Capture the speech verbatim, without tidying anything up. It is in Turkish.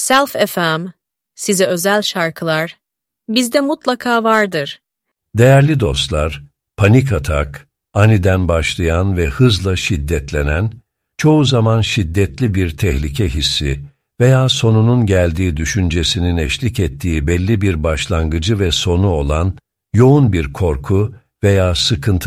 Self F M, size özel şarkılar, bizde mutlaka vardır. Değerli dostlar, panik atak, aniden başlayan ve hızla şiddetlenen, çoğu zaman şiddetli bir tehlike hissi veya sonunun geldiği düşüncesinin eşlik ettiği belli bir başlangıcı ve sonu olan yoğun bir korku veya sıkıntı